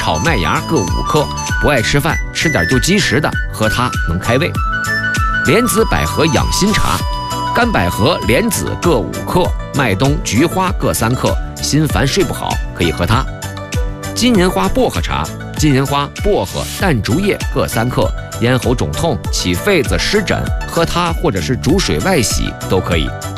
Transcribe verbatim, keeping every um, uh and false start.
炒麦芽各五克。不爱吃饭，吃点就积食的，喝它能开胃。莲子百合养心茶，干百合、莲子各五克，麦冬、菊花各三克。心烦睡不好可以喝它。金银花薄荷茶，金银花、薄荷、淡竹叶各三克。咽喉肿痛、起痱子、湿疹，喝它或者是煮水外洗都可以。